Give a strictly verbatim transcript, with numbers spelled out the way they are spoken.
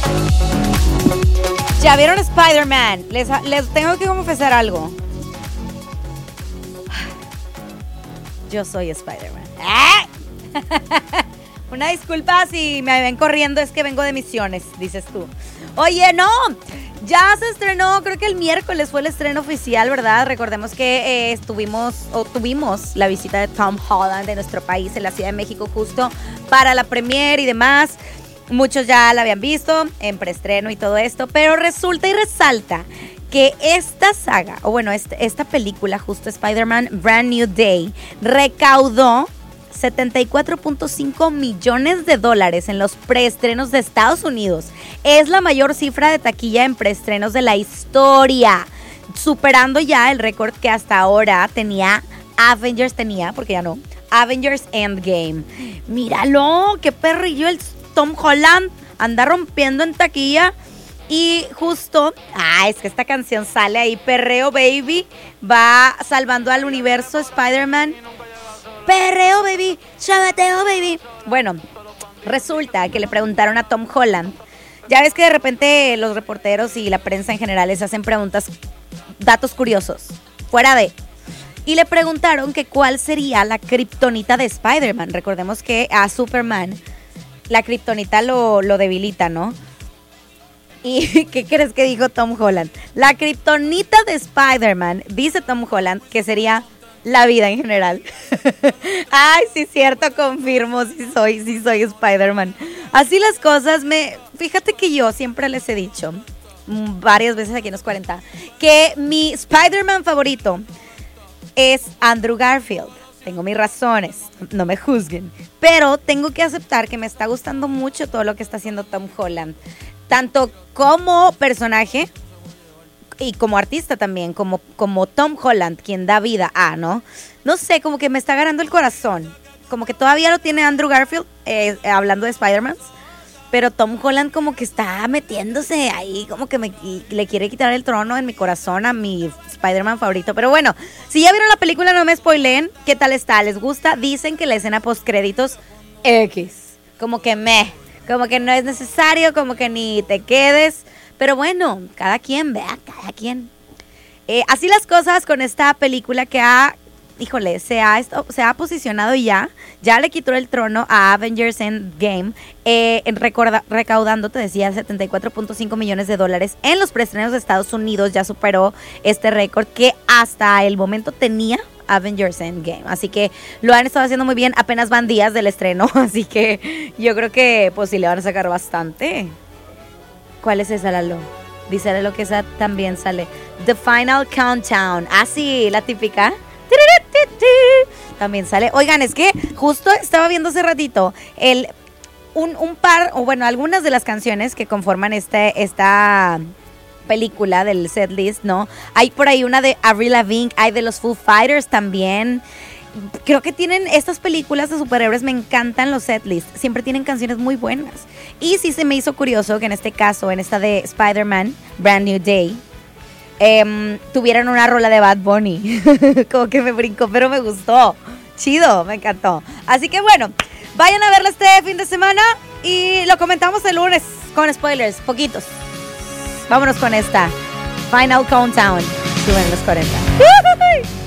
¿Ya vieron Spider-Man? Les, les tengo que confesar algo. Yo soy Spider-Man. ¡Ah! Una disculpa si me ven corriendo, es que vengo de misiones, dices tú. Oye, no, ya se estrenó, creo que el miércoles fue el estreno oficial, ¿verdad? Recordemos que eh, estuvimos, o tuvimos la visita de Tom Holland de nuestro país en la Ciudad de México justo para la premiere y demás. Muchos ya la habían visto en preestreno y todo esto, pero resulta y resalta que esta saga, o bueno, este, esta película, justo Spider-Man Brand New Day, recaudó setenta y cuatro punto cinco millones de dólares en los preestrenos de Estados Unidos. Es la mayor cifra de taquilla en preestrenos de la historia, superando ya el récord que hasta ahora tenía Avengers, tenía, porque ya no, Avengers Endgame. Míralo, qué perrillo el Tom Holland, anda rompiendo en taquilla. Y justo, ah, es que esta canción sale ahí, Perreo Baby, va salvando al universo Spider-Man. Perreo Baby, chavateo Baby. Bueno, resulta que le preguntaron a Tom Holland. Ya ves que de repente los reporteros y la prensa en general les hacen preguntas, datos curiosos, fuera de... Y le preguntaron que cuál sería la kriptonita de Spider-Man. Recordemos que a Superman la kriptonita lo, lo debilita, ¿no? ¿Y qué crees que dijo Tom Holland? La kriptonita de Spider-Man, dice Tom Holland, que sería la vida en general. Ay, sí, cierto, confirmo, sí soy, sí soy Spider-Man. Así las cosas, me... Fíjate que yo siempre les he dicho, varias veces aquí en los cuarenta, que mi Spider-Man favorito es Andrew Garfield. Tengo mis razones, no me juzguen. Pero tengo que aceptar que me está gustando mucho todo lo que está haciendo Tom Holland. Tanto como personaje y como artista también, como, como Tom Holland, quien da vida a, ¿no? No sé, como que me está ganando el corazón. Como que todavía lo tiene Andrew Garfield, eh, hablando de Spider-Man. Pero Tom Holland como que está metiéndose ahí, como que me, le quiere quitar el trono en mi corazón a mi Spider-Man favorito. Pero bueno, si ya vieron la película, no me spoileen. ¿Qué tal está? ¿Les gusta? Dicen que la escena postcréditos X. Como que meh. Como que no es necesario, como que ni te quedes. Pero bueno, cada quien, vea, cada quien. Eh, así las cosas con esta película que ha, híjole, se ha, se ha posicionado ya. Ya le quitó el trono a Avengers Endgame. Eh, en recorda, recaudando, te decía, setenta y cuatro punto cinco millones de dólares en los preestrenos de Estados Unidos. Ya superó este récord que hasta el momento tenía Avengers Endgame, así que lo han estado haciendo muy bien, apenas van días del estreno, así que yo creo que pues sí le van a sacar bastante. ¿Cuál es esa, Lalo? Dice Lalo que esa también sale. The Final Countdown, ah sí, la típica. También sale. Oigan, es que justo estaba viendo hace ratito el, un, un par, o bueno, algunas de las canciones que conforman este, esta película del setlist, ¿no? Hay por ahí una de Avril Lavigne, hay de los Foo Fighters también. Creo que tienen estas películas de superhéroes, me encantan los setlists, siempre tienen canciones muy buenas. Y sí se me hizo curioso que en este caso, en esta de Spider-Man Brand New Day, eh, tuvieran una rola de Bad Bunny. Como que me brincó, pero me gustó. Chido, me encantó. Así que bueno, vayan a verla este fin de semana y lo comentamos el lunes con spoilers, poquitos. Vámonos con esta Final Countdown. Suben los cuarenta.